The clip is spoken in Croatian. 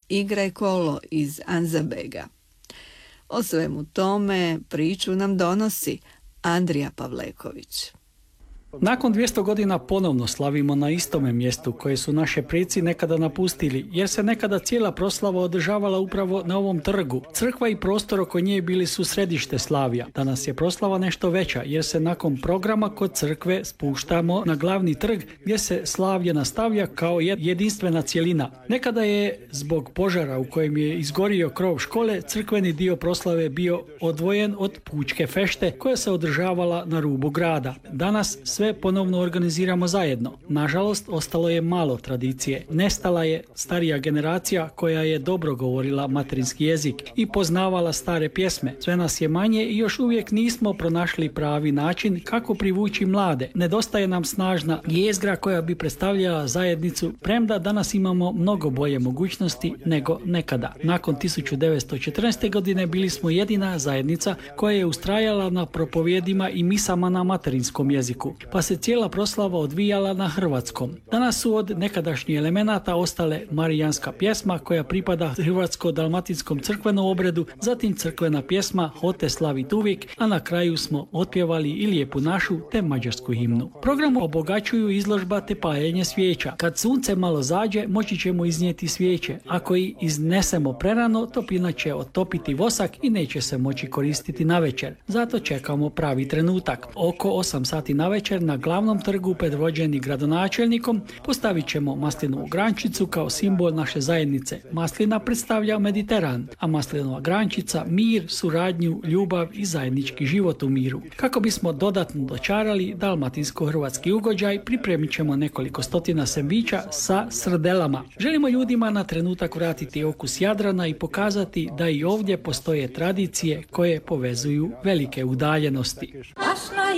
Igraj kolo iz Anzabega. O svemu tome priču nam donosi Andrija Pavleković. Nakon 200 godina ponovno slavimo na istome mjestu koje su naše preci nekada napustili, jer se nekada cijela proslava održavala upravo na ovom trgu. Crkva i prostor oko nje bili su središte slavlja. Danas je proslava nešto veća, jer se nakon programa kod crkve spuštamo na glavni trg gdje se slavlje nastavlja kao jedinstvena cjelina. Nekada je zbog požara u kojem je izgorio krov škole, crkveni dio proslave bio odvojen od pučke fešte koja se održavala na rubu grada. Danas sve ponovno organiziramo zajedno. Nažalost, ostalo je malo tradicije. Nestala je starija generacija koja je dobro govorila materinski jezik i poznavala stare pjesme. Sve nas je manje i još uvijek nismo pronašli pravi način kako privući mlade. Nedostaje nam snažna jezgra koja bi predstavljala zajednicu, premda danas imamo mnogo bolje mogućnosti nego nekada. Nakon 1914. godine bili smo jedina zajednica koja je ustrajala na propovjedima i misama na materinskom jeziku, pa se cijela proslava odvijala na hrvatskom. Danas su od nekadašnjih elemenata ostale marijanska pjesma koja pripada hrvatsko-dalmatinskom crkvenom obredu, zatim crkvena pjesma Hote slavit uvijek, a na kraju smo otpjevali i Lijepu našu te mađarsku himnu. Program obogaćuju izložba te paljenje svijeća. Kad sunce malo zađe, moći ćemo iznijeti svijeće. Ako ih iznesemo prerano, topina će otopiti vosak i neće se moći koristiti navečer. Zato čekamo pravi trenutak. Oko 8 sati navečer na glavnom trgu predvođeni gradonačelnikom postavit ćemo maslinovu grančicu kao simbol naše zajednice. Maslina predstavlja Mediteran, a maslinova grančica mir, suradnju, ljubav i zajednički život u miru. Kako bismo dodatno dočarali dalmatinsko-hrvatski ugođaj, pripremit ćemo nekoliko stotina sendviča sa srdelama. Želimo ljudima na trenutak vratiti okus Jadrana i pokazati da i ovdje postoje tradicije koje povezuju velike udaljenosti.